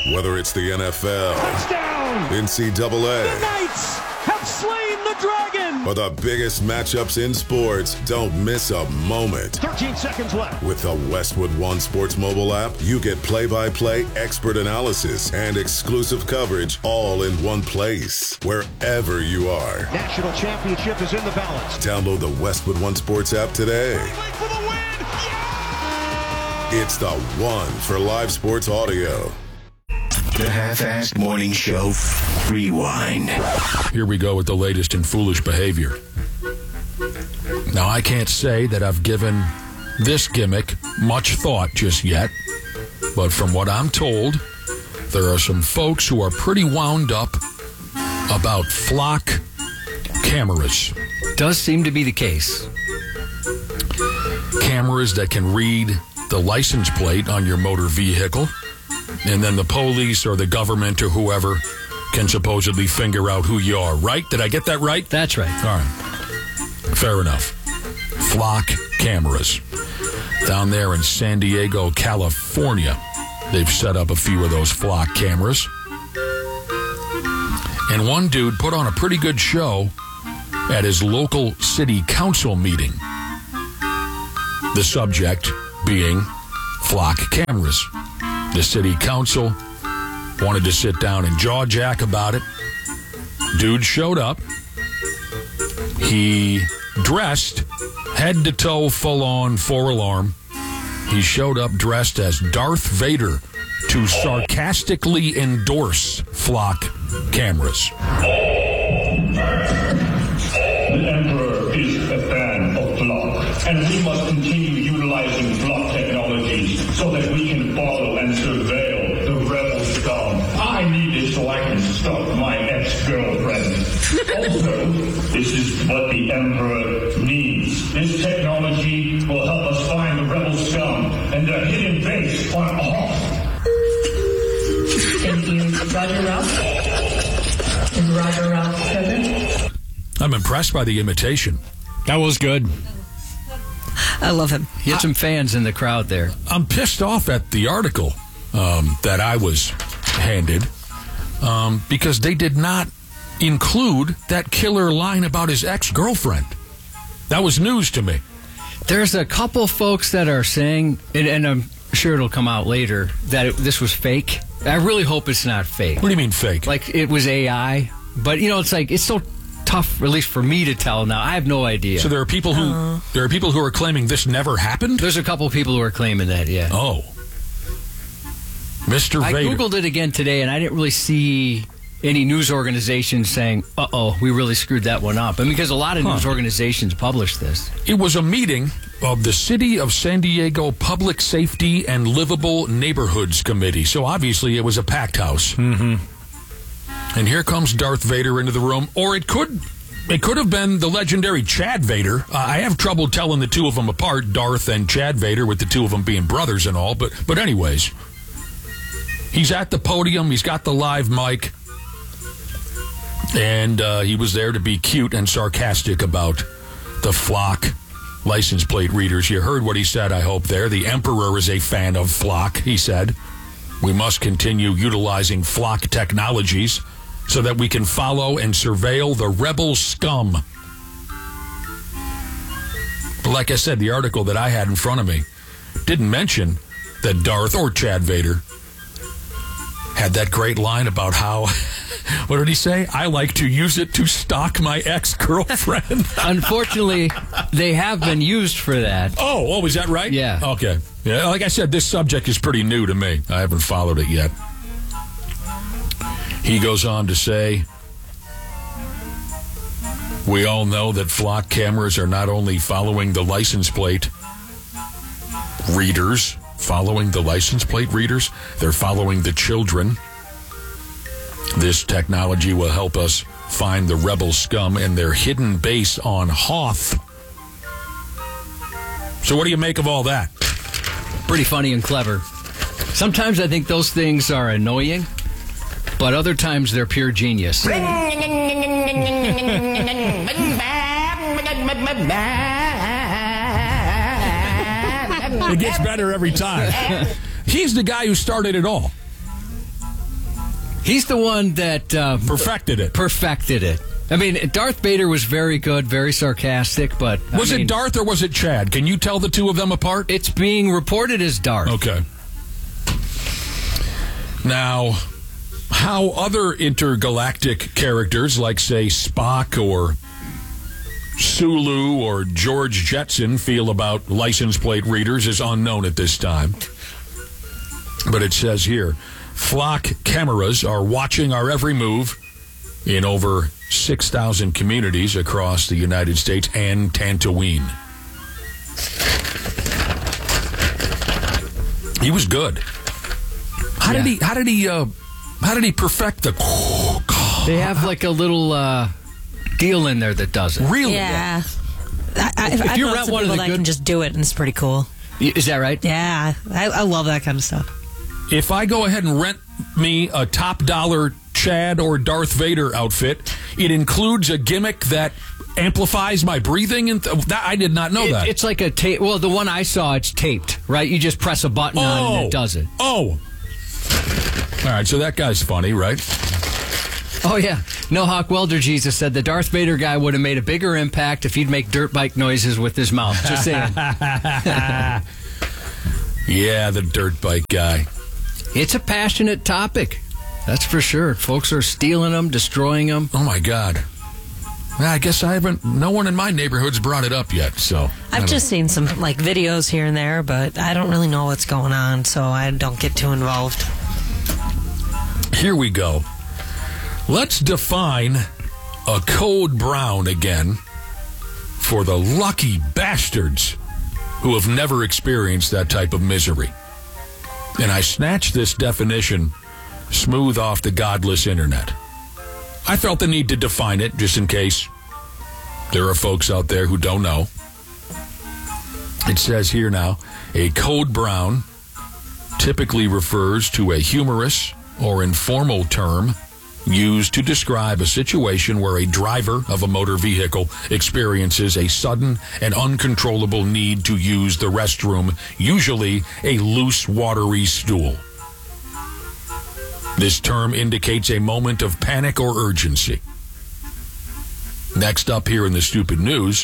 Whether it's the NFL, touchdown, NCAA, the Knights have slain the dragon, or the biggest matchups in sports, don't miss a moment. 13 seconds left. With the Westwood One Sports mobile app, you get play-by-play expert analysis and exclusive coverage all in one place, wherever you are. National championship is in the balance. Download the Westwood One Sports app today. For the win! It's the one for live sports audio. The Half-Assed Morning Show Rewind. Here we go with the latest in foolish behavior. Now, I can't say that I've given this gimmick much thought just yet, but from what I'm told, there are some folks who are pretty wound up about flock cameras. Does seem to be the case. Cameras that can read the license plate on your motor vehicle, and then the police or the government or whoever can supposedly figure out who you are, right? Did I get that right? That's right. All right. Fair enough. Flock cameras. Down there in San Diego, California, they've set up a few of those flock cameras. And one dude put on a pretty good show at his local city council meeting. The subject being flock cameras. The city council wanted to sit down and jaw jack about it. Dude showed up. He dressed head to toe, full on, 4-alarm. He showed up dressed as Darth Vader to sarcastically endorse flock cameras. The Emperor is a fan of flock, and we must continue utilizing flock technologies so that we can follow and surveil the rebel scum. I need it so I can stalk my ex-girlfriend. Also, this is what the Emperor needs. This technology will help us find the rebel scum and their hidden base on Hoth. Thank you, Roger Ralph. Is Roger Ralph present? I'm impressed by the imitation. That was good. I love him. He had some fans in the crowd there. I'm pissed off at the article that I was handed because they did not include that killer line about his ex-girlfriend. That was news to me. There's a couple folks that are saying, and I'm sure it'll come out later, that this was fake. I really hope it's not fake. What do you mean fake? Like it was AI. But, it's like, it's so tough, at least for me to tell now. I have no idea. So there are people who are claiming this never happened? There's a couple people who are claiming that, yeah. Oh. Mr. Vader. I Googled it again today, and I didn't really see any news organizations saying, we really screwed that one up. I mean, because a lot of news organizations publish this. It was a meeting of the City of San Diego Public Safety and Livable Neighborhoods Committee. So obviously it was a packed house. Mm-hmm. And here comes Darth Vader into the room. Or it could have been the legendary Chad Vader. I have trouble telling the two of them apart, Darth and Chad Vader, with the two of them being brothers and all. But anyways, he's at the podium. He's got the live mic. And he was there to be cute and sarcastic about the flock license plate readers. You heard what he said, I hope, there. The Emperor is a fan of flock, he said. We must continue utilizing flock technologies so that we can follow and surveil the rebel scum. But like I said, the article that I had in front of me didn't mention that Darth or Chad Vader had that great line about how, what did he say? I like to use it to stalk my ex-girlfriend. Unfortunately, they have been used for that. Oh, is that right? Yeah. Okay. Yeah, like I said, this subject is pretty new to me. I haven't followed it yet. He goes on to say, we all know that flock cameras are not only following the license plate readers, they're following the children. This technology will help us find the rebel scum and their hidden base on Hoth. So what do you make of all that? Pretty funny and clever. Sometimes I think those things are annoying, but other times they're pure genius. It gets better every time. He's the guy who started it all. He's the one that perfected it. I mean, Darth Vader was very good, very sarcastic, but... Was it Darth or was it Chad? Can you tell the two of them apart? It's being reported as Darth. Okay. Now, how other intergalactic characters, like, say, Spock or Sulu or George Jetson, feel about license plate readers is unknown at this time. But it says here, flock cameras are watching our every move in over 6,000 communities across the United States and Tatooine. He was good. How did he perfect the? They have like a little deal in there that does it. Really? Yeah. If you rent one of the that can just do it, and it's pretty cool. Is that right? Yeah, I love that kind of stuff. If I go ahead and rent me a top dollar Chad or Darth Vader outfit, it includes a gimmick that amplifies my breathing, and I did not know that. It's like a tape. Well, the one I saw, it's taped, right? You just press a button on it and it does it. Oh. All right, so that guy's funny, right? Oh, yeah. No Hawk Welder Jesus said the Darth Vader guy would have made a bigger impact if he'd make dirt bike noises with his mouth. Just saying. Yeah, the dirt bike guy. It's a passionate topic. That's for sure. Folks are stealing them, destroying them. Oh, my God. I guess no one in my neighborhood's brought it up yet, so. I've just seen some like videos here and there, but I don't really know what's going on, so I don't get too involved. Here we go. Let's define a code brown again for the lucky bastards who have never experienced that type of misery. And I snatched this definition smooth off the godless internet. I felt the need to define it just in case there are folks out there who don't know. It says here now, a code brown typically refers to a humorous or informal term used to describe a situation where a driver of a motor vehicle experiences a sudden and uncontrollable need to use the restroom, usually a loose, watery stool. This term indicates a moment of panic or urgency. Next up here in the stupid news,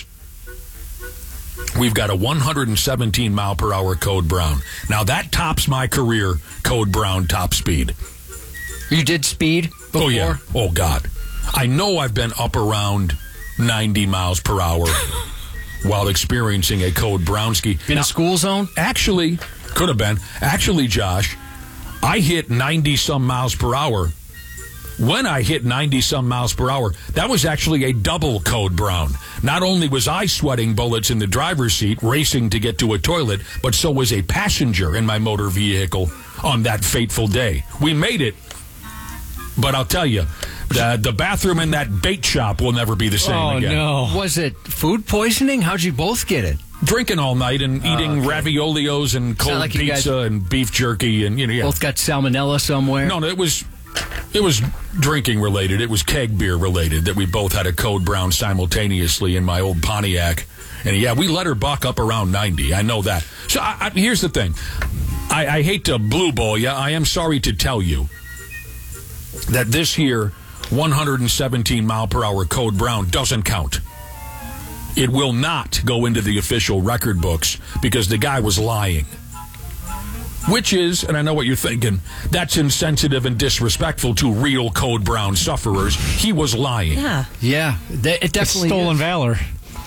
we've got a 117 mile per hour code brown. Now that tops my career code brown top speed. You did speed before? Oh, yeah. Oh, God. I know I've been up around 90 miles per hour while experiencing a code brownski. In a school zone? Actually, could have been. Actually, Josh, I hit 90-some miles per hour. When I hit 90-some miles per hour, that was actually a double code brown. Not only was I sweating bullets in the driver's seat, racing to get to a toilet, but so was a passenger in my motor vehicle on that fateful day. We made it. But I'll tell you, the bathroom in that bait shop will never be the same again. Oh, no. Was it food poisoning? How'd you both get it? Drinking all night and eating raviolios and cold like pizza and beef jerky. And both got salmonella somewhere? No, it was drinking related. It was keg beer related that we both had a code brown simultaneously in my old Pontiac. And, yeah, we let her buck up around 90. I know that. So here's the thing. I hate to blue ball you. I am sorry to tell you that this here 117 mile per hour code brown doesn't count. It will not go into the official record books because the guy was lying. Which is, and I know what you're thinking, that's insensitive and disrespectful to real code brown sufferers. He was lying. Yeah, it definitely it's stolen valor.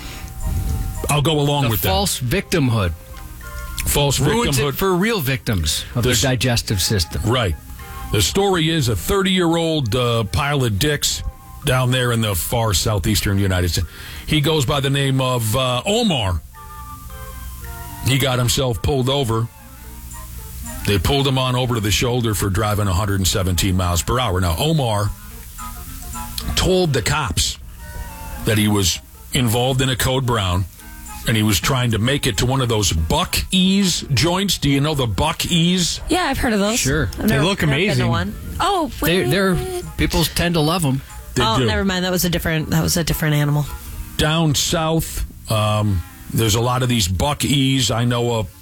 I'll go along with that. False victimhood. False ruins victimhood it for real victims of their digestive system. Right. The story is a 30-year-old pile of dicks down there in the far southeastern United States. He goes by the name of Omar. He got himself pulled over. They pulled him on over to the shoulder for driving 117 miles per hour. Now, Omar told the cops that he was involved in a code brown, and he was trying to make it to one of those Buc-ee's joints. Do you know the Buc-ee's? Yeah, I've heard of those. Sure. They look amazing. Been to one. Oh, they're people tend to love them. They do. Never mind. That was a different animal. Down south, there's a lot of these Buc-ee's. I know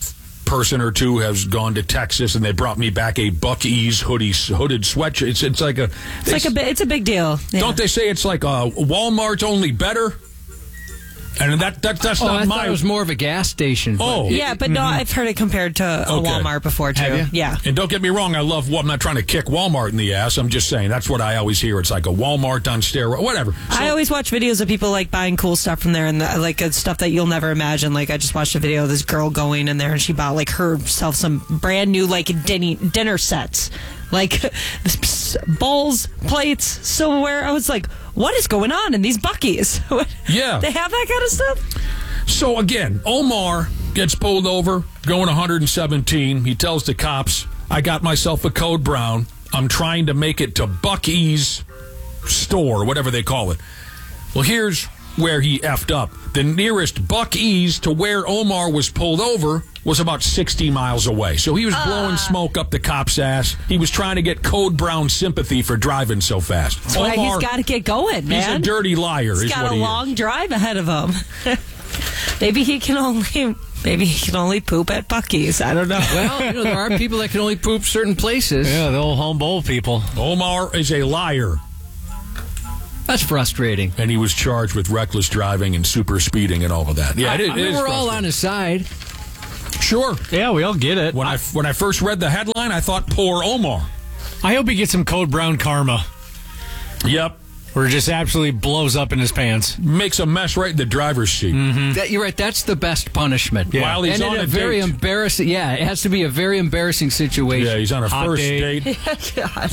person or two has gone to Texas and they brought me back a Buc-ee's hooded sweatshirt. It's like a... It's a big deal. Yeah. Don't they say it's like a Walmart's only better? And that's not thought it was more of a gas station. Oh. Yeah, but no, I've heard it compared to a Walmart before, too. Have you? Yeah. And don't get me wrong, I'm not trying to kick Walmart in the ass. I'm just saying, that's what I always hear. It's like a Walmart on steroids, whatever. So, I always watch videos of people like buying cool stuff from there and stuff that you'll never imagine. Like I just watched a video of this girl going in there and she bought like herself some brand new like dinner sets. Like bowls, plates, silverware. I was like, what is going on in these Buc-ee's? Yeah. They have that kind of stuff? So again, Omar gets pulled over, going 117. He tells the cops, I got myself a code brown. I'm trying to make it to Buc-ee's store, whatever they call it. Well, here's where he effed up. The nearest Buc-ee's to where Omar was pulled over was about 60 miles away. So he was blowing smoke up the cop's ass. He was trying to get code brown sympathy for driving so fast. That's why he's got to get going, man. He's a dirty liar. He's got a long drive ahead of him. Maybe he can only poop at Buc-ee's. I don't know. Well, there are people that can only poop certain places. Yeah, the old home bowl people. Omar is a liar. That's frustrating. And he was charged with reckless driving and super speeding and all of that. Yeah, we're all on his side. Sure. Yeah, we all get it. When I first read the headline, I thought, poor Omar. I hope he gets some code brown karma. Yep. Or just absolutely blows up in his pants. Makes a mess right in the driver's seat. Mm-hmm. You're right. That's the best punishment. Yeah. While he's on a very date. Embarrassing. Yeah, it has to be a very embarrassing situation. Yeah, he's on a first date. God.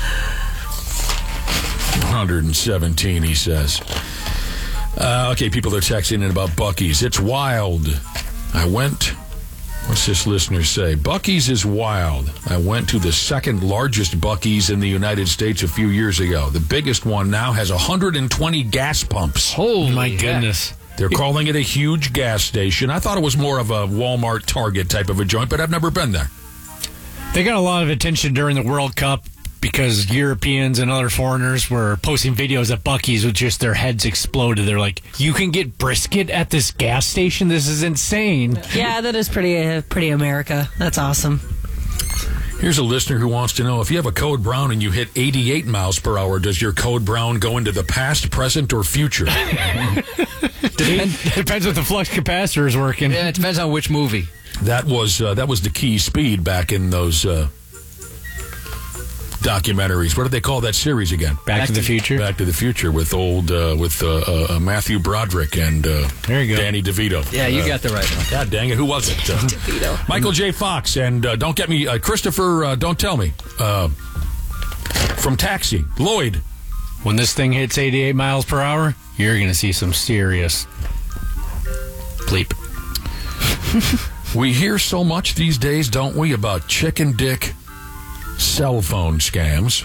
117, he says. Okay, people are texting in about Buc-ee's. It's wild. What's this listener say? Buc-ee's is wild. I went to the second largest Buc-ee's in the United States a few years ago. The biggest one now has 120 gas pumps. Holy my goodness. They're calling it a huge gas station. I thought it was more of a Walmart Target type of a joint, but I've never been there. They got a lot of attention during the World Cup because Europeans and other foreigners were posting videos at Buc-ee's with just their heads exploded. They're like, you can get brisket at this gas station? This is insane. Yeah, that is pretty America. That's awesome. Here's a listener who wants to know, if you have a code brown and you hit 88 miles per hour, does your code brown go into the past, present, or future? Depends what the flux capacitor is working. Yeah, it depends on which movie. That was the key speed back in those documentaries. What did they call that series again? Back to the Future. Back to the Future with Matthew Broderick and there you go. Danny DeVito. Yeah, you got the right one. God dang it, who was it? DeVito. Michael J. Fox and don't get me Christopher. Don't tell me from Taxi. Lloyd. When this thing hits 88 miles per hour, you're going to see some serious bleep. We hear so much these days, don't we, about chicken dick cell phone scams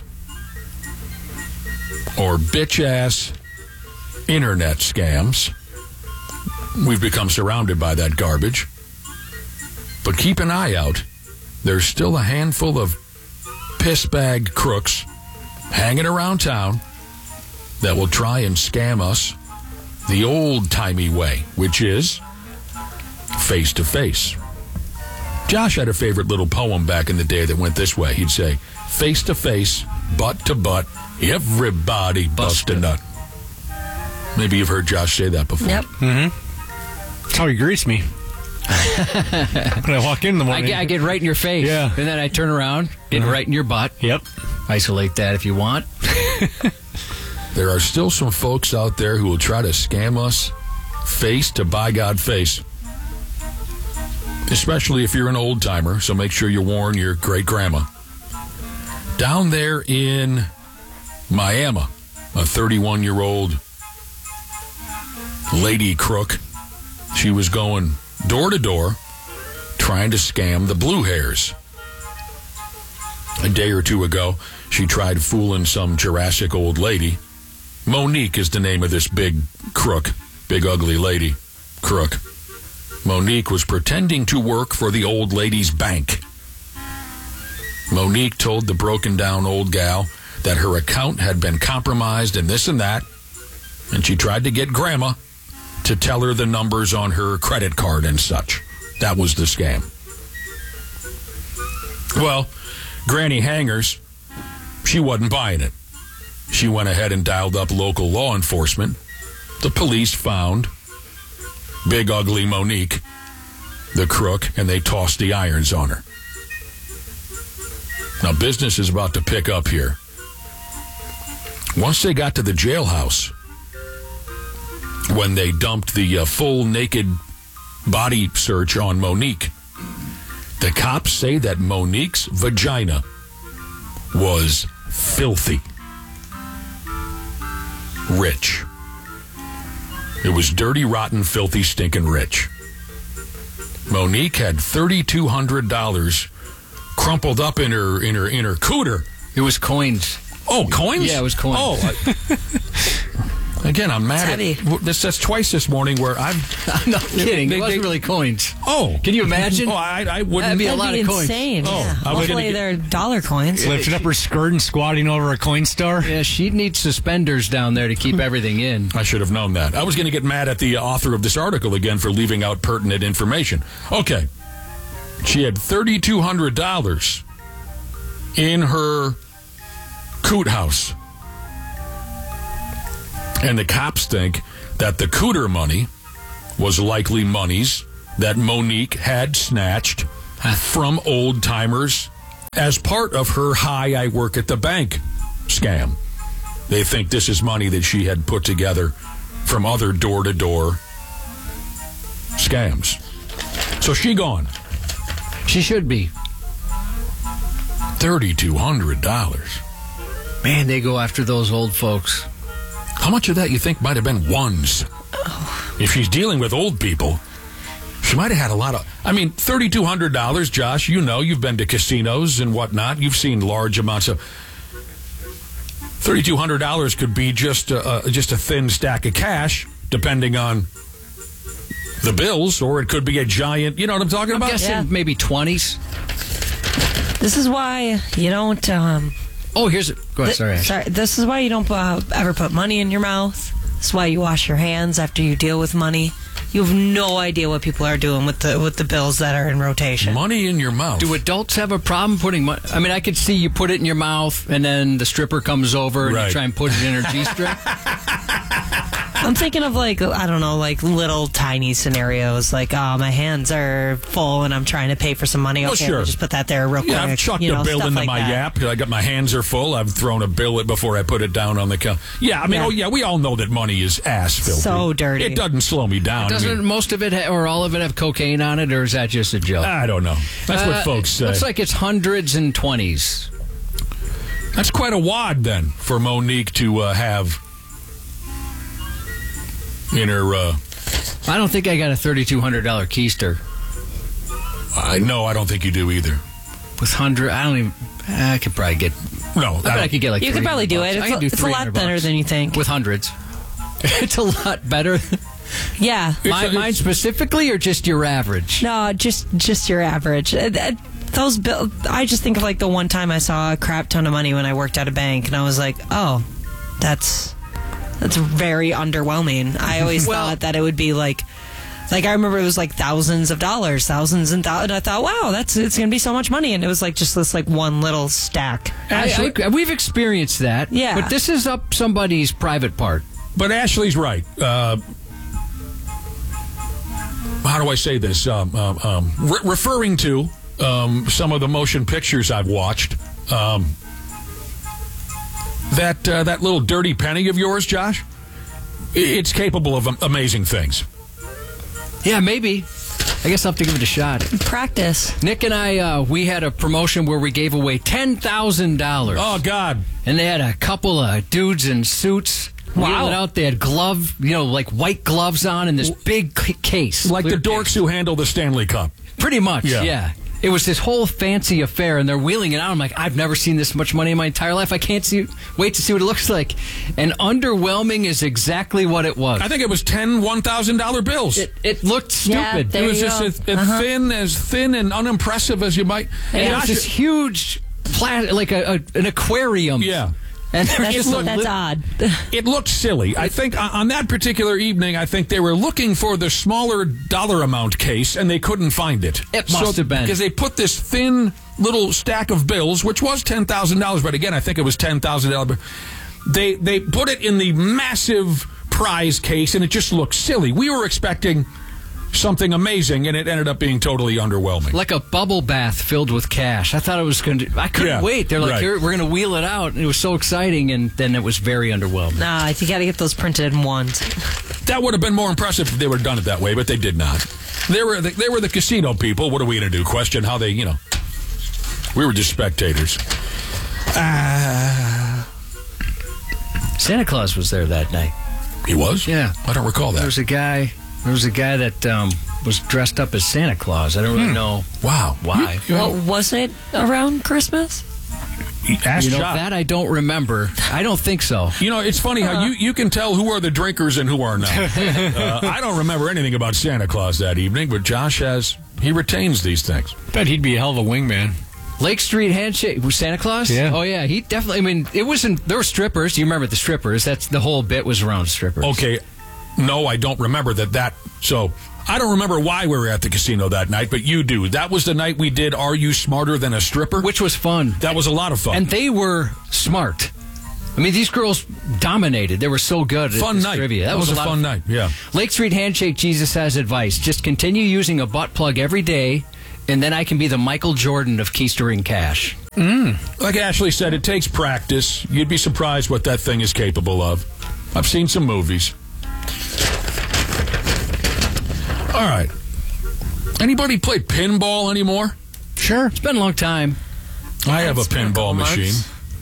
or bitch-ass internet scams. We've become surrounded by that garbage. But keep an eye out. There's still a handful of pissbag crooks hanging around town that will try and scam us the old-timey way, which is face-to-face. Josh had a favorite little poem back in the day that went this way. He'd say, face-to-face, butt-to-butt, everybody bust a nut. Maybe you've heard Josh say that before. Yep. Mm-hmm. That's how he greets me. When I walk in the morning. I get right in your face. Yeah. And then I turn around, get right in your butt. Yep. Isolate that if you want. There are still some folks out there who will try to scam us face to by God face. Especially if you're an old-timer, so make sure you warn your great-grandma. Down there in Miami, a 31-year-old lady crook, she was going door-to-door trying to scam the Blue Hairs. A day or two ago, she tried fooling some Jurassic old lady. Monique is the name of this big crook, big ugly lady crook. Monique was pretending to work for the old lady's bank. Monique told the broken-down old gal that her account had been compromised and this and that, and she tried to get Grandma to tell her the numbers on her credit card and such. That was the scam. Well, Granny Hangers, she wasn't buying it. She went ahead and dialed up local law enforcement. The police found Big Ugly Monique, the crook, and they tossed the irons on her. Now, business is about to pick up here. Once they got to the jailhouse, when they dumped the full naked body search on Monique, the cops say that Monique's vagina was filthy. Rich. It was dirty, rotten, filthy, stinking rich. Monique had $3,200 crumpled up in her cooter. It was coins. Oh, coins? Yeah, it was coins. Oh, again, I'm mad at this. That's twice this morning where I'm not kidding. It wasn't really coins. Oh, can you imagine? Oh, I wouldn't. That'd be a lot of coins. Insane. Oh, yeah. Hopefully they're dollar coins. Lifting up her skirt and squatting over a coin star. Yeah, she'd need suspenders down there to keep everything in. I should have known that. I was going to get mad at the author of this article again for leaving out pertinent information. Okay, she had $3,200 in her coot house. And the cops think that the cooter money was likely monies that Monique had snatched from old-timers as part of her I work at the bank scam. They think this is money that she had put together from other door-to-door scams. So she gone. She should be. $3,200. Man, they go after those old folks. How much of that you think might have been ones? Oh. If she's dealing with old people, she might have had a lot of... I mean, $3,200, Josh, you know, you've been to casinos and whatnot. You've seen large amounts of... $3,200 could be just a thin stack of cash, depending on the bills, or it could be a giant... You know what I'm talking about? I'm guessing maybe 20s. This is why you don't... Oh, here's it. Go ahead. Sorry. This is why you don't ever put money in your mouth. This is why you wash your hands after you deal with money. You have no idea what people are doing with the bills that are in rotation. Money in your mouth. Do adults have a problem putting money? I mean, I could see you put it in your mouth, and then the stripper comes over and you try and put it in her G-string. I'm thinking of like little tiny scenarios, like my hands are full and I'm trying to pay for some money. Okay, sure. I'll just put that there real quick. Yeah, I've chucked a bill into my Yap. I got my hands are full. I've thrown a bill before I put it down on the counter. Yeah, I mean, we all know that money is ass filthy. So dirty. It doesn't slow me down. Doesn't most of it or all of it have cocaine on it, or is that just a joke? I don't know. That's what folks say. Looks like it's hundreds and 20s. That's quite a wad then for Monique to have. In her, I don't think I got a $3,200 keister. I don't think you do either. With I could probably get. No, I could get like. You could probably do it. It's a lot better than you think. With hundreds, it's a lot better. Yeah, mine specifically, or just your average? No, just your average. Those bills. I just think of like the one time I saw a crap ton of money when I worked at a bank, and I was like, oh, that's very underwhelming. I always thought that it would be like I remember it was like thousands of dollars, and I thought, wow, it's going to be so much money, and it was like just this like one little stack. We've experienced that, yeah. But this is up somebody's private part. But Ashley's right. How do I say this? Referring to some of the motion pictures I've watched. That little dirty penny of yours, Josh, it's capable of amazing things. Yeah, maybe. I guess I'll have to give it a shot. Practice. Nick and I, we had a promotion where we gave away $10,000. Oh, God. And they had a couple of dudes in suits. Wow. Out. They had gloves, like white gloves on in this big case. Like the dorks who handle the Stanley Cup. Pretty much, yeah. It was this whole fancy affair, and they're wheeling it out. I'm like, I've never seen this much money in my entire life. I can't wait to see what it looks like. And underwhelming is exactly what it was. I think it was 10 $1,000 bills. It looked stupid. Yeah, it was just as thin and unimpressive as you might. And it was this huge, like an aquarium. Yeah. And that's odd. It looked silly. I think on that particular evening, I think they were looking for the smaller dollar amount case, and they couldn't find it. It must have been. Because they put this thin little stack of bills, which was $10,000, but again, I think it was $10,000. They put it in the massive prize case, and it just looked silly. We were expecting something amazing, and it ended up being totally underwhelming. Like a bubble bath filled with cash. I thought it was going to... I couldn't wait. They're like, right. Here, we're going to wheel it out. And it was so exciting, and then it was very underwhelming. Nah, you got to get those printed in ones. That would have been more impressive if they would have done it that way, but they did not. They were the casino people. What are we going to do? Question how they, We were just spectators. Santa Claus was there that night. He was? Yeah. I don't recall that. There was a guy that was dressed up as Santa Claus. I don't really know Wow. why. Well, was it around Christmas? Ask Josh. That I don't remember. I don't think so. It's funny how you can tell who are the drinkers and who are not. I don't remember anything about Santa Claus that evening, but Josh he retains these things. Bet he'd be a hell of a wingman. Lake Street Handshake was Santa Claus? Yeah. Oh yeah, he definitely. It wasn't. There were strippers. You remember the strippers? That's the whole bit was around strippers. Okay, no, I don't remember that. So I don't remember why we were at the casino that night, but you do. That was the night we did Are You Smarter Than a Stripper? Which was fun. That was a lot of fun. And they were smart. I mean, these girls dominated. They were so good at fun this night. trivia. That was a fun night, yeah. Lake Street Handshake, Jesus has advice. Just continue using a butt plug every day, and then I can be the Michael Jordan of keystering cash. Like Ashley said, it takes practice. You'd be surprised what that thing is capable of. I've seen some movies. All right. Anybody play pinball anymore? Sure. It's been a long time. I have a pinball machine.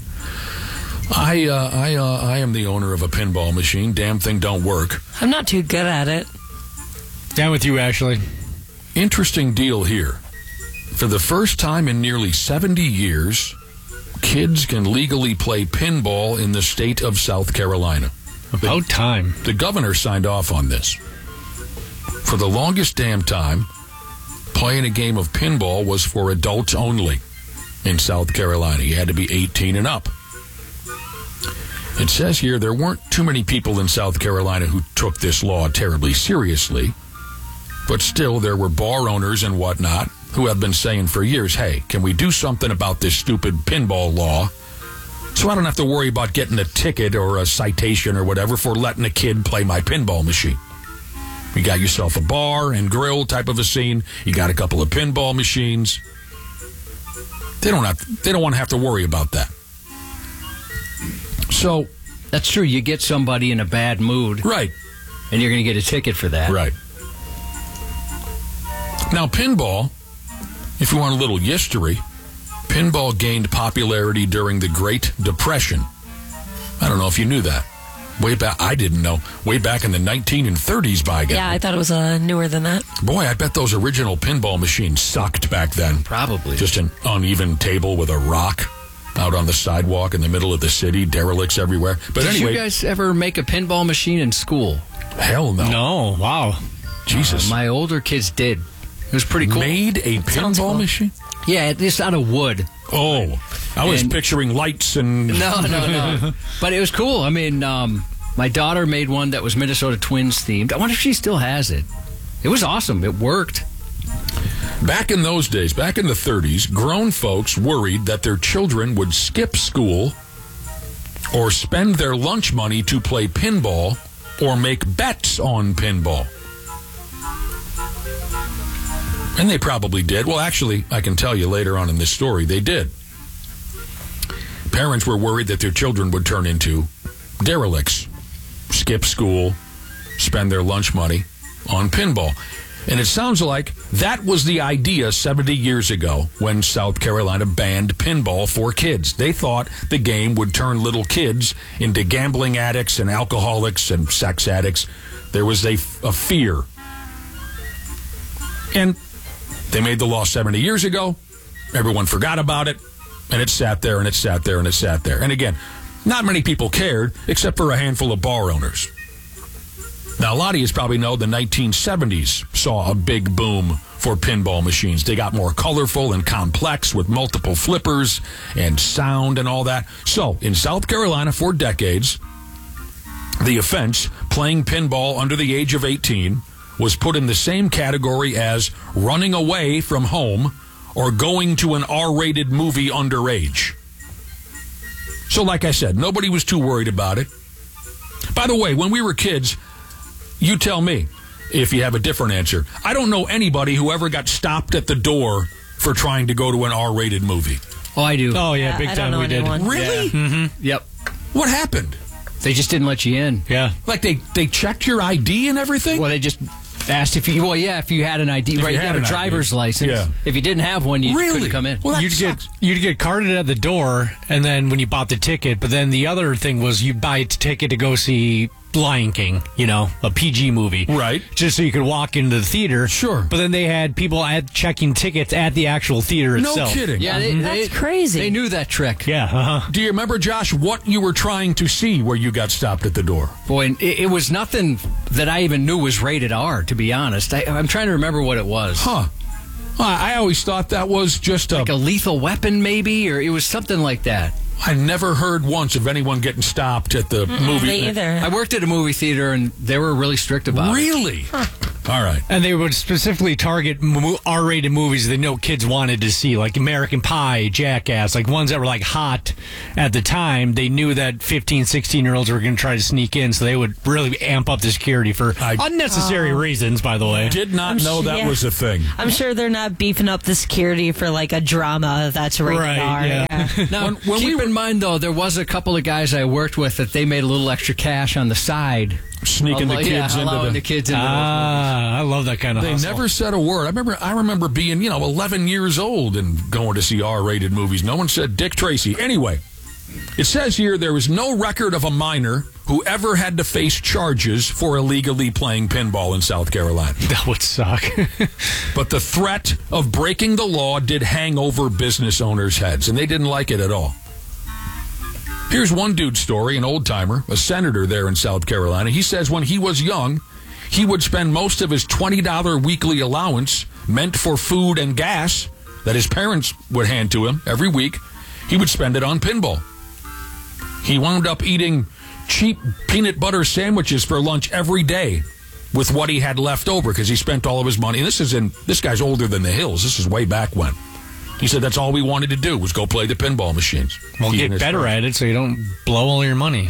I am the owner of a pinball machine. Damn thing don't work. I'm not too good at it. Down with you, Ashley. Interesting deal here. For the first time in nearly 70 years, kids can legally play pinball in the state of South Carolina. About time. The governor signed off on this. For the longest damn time, playing a game of pinball was for adults only in South Carolina. You had to be 18 and up. It says here there weren't too many people in South Carolina who took this law terribly seriously, but still there were bar owners and whatnot who have been saying for years, hey, can we do something about this stupid pinball law so I don't have to worry about getting a ticket or a citation or whatever for letting a kid play my pinball machine. You got yourself a bar and grill type of a scene. You got a couple of pinball machines. They don't want to have to worry about that. So that's true. You get somebody in a bad mood, right, and you're going to get a ticket for that, right? Now, pinball, if you want a little history, pinball gained popularity during the Great Depression. I don't know if you knew that. Way back, I didn't know. Way back in the 1930s, by God. Yeah, I thought it was newer than that. Boy, I bet those original pinball machines sucked back then. Probably. Just an uneven table with a rock out on the sidewalk in the middle of the city, derelicts everywhere. But Did anyway, you guys ever make a pinball machine in school? Hell no. No, wow. Jesus. My older kids did. It was pretty cool. Made a pinball machine? Yeah, it's out of wood. Oh, I was picturing lights and... No. But it was cool. I mean, my daughter made one that was Minnesota Twins themed. I wonder if she still has it. It was awesome. It worked. Back in those days, back in the 30s, grown folks worried that their children would skip school or spend their lunch money to play pinball or make bets on pinball. And they probably did. Well, actually, I can tell you later on in this story, they did. Parents were worried that their children would turn into derelicts, skip school, spend their lunch money on pinball. And it sounds like that was the idea 70 years ago when South Carolina banned pinball for kids. They thought the game would turn little kids into gambling addicts and alcoholics and sex addicts. There was a fear. And they made the law 70 years ago. Everyone forgot about it. And it sat there and it sat there and it sat there. And again, not many people cared except for a handful of bar owners. Now, a lot of you probably know the 1970s saw a big boom for pinball machines. They got more colorful and complex with multiple flippers and sound and all that. So, in South Carolina for decades, the offense, playing pinball under the age of 18, was put in the same category as running away from home or going to an R-rated movie underage. So like I said, nobody was too worried about it. By the way, when we were kids, you tell me if you have a different answer. I don't know anybody who ever got stopped at the door for trying to go to an R-rated movie. Oh, I do. Oh, yeah, big time we did. Really? Yeah. Mm-hmm. Yep. What happened? They just didn't let you in. Yeah. Like they checked your ID and everything? Well, they just asked if you had an ID, right? You had a driver's license. Yeah. If you didn't have one, you couldn't come in. Well, you'd get carded at the door, and then when you bought the ticket. But then the other thing was you buy a ticket to go see Lion King, a PG movie, right? Just so you could walk into the theater. Sure. But then they had people checking tickets at the actual theater itself. No kidding. Yeah, that's crazy. They knew that trick. Yeah. Uh-huh. Do you remember, Josh, what you were trying to see where you got stopped at the door? Boy, and it was nothing that I even knew was rated R, to be honest. I'm trying to remember what it was. Huh. I always thought that was just like a Lethal Weapon, maybe, or it was something like that. I never heard once of anyone getting stopped at the movie. Me either. I worked at a movie theater, and they were really strict about it. Really? Huh. All right. And they would specifically target R-rated movies they know kids wanted to see, like American Pie, Jackass, like ones that were like hot at the time. They knew that 15, 16-year-olds were going to try to sneak in, so they would really amp up the security for unnecessary reasons, by the way. Did not know that was a thing. I'm sure they're not beefing up the security for like a drama that's rated R. Yeah. Now, keep in mind, though, there was a couple of guys I worked with that they made a little extra cash on the side. Sneaking the kids into the kids into I love that kind of They hustle. never said a word. I remember being, 11 years old and going to see R-rated movies. No one said Dick Tracy. Anyway, it says here there is no record of a minor who ever had to face charges for illegally playing pinball in South Carolina. That would suck. But the threat of breaking the law did hang over business owners' heads, and they didn't like it at all. Here's one dude's story, an old-timer, a senator there in South Carolina. He says when he was young, he would spend most of his $20 weekly allowance meant for food and gas that his parents would hand to him every week. He would spend it on pinball. He wound up eating cheap peanut butter sandwiches for lunch every day with what he had left over because he spent all of his money. And this guy's older than the hills. This is way back when. He said that's all we wanted to do was go play the pinball machines. Well, get better at it so you don't blow all your money.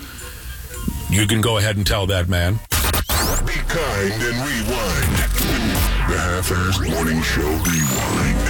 You can go ahead and tell that man. Be kind and rewind. The Half-Assed Morning Show Rewind.